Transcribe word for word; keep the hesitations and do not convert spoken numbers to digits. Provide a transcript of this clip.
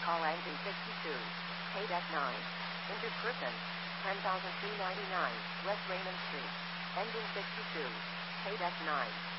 call ending sixty-two. Paid at nine. Injured person. ten thousand three hundred ninety-nine. West Raymond Street. Ending sixty-two. Paid at nine.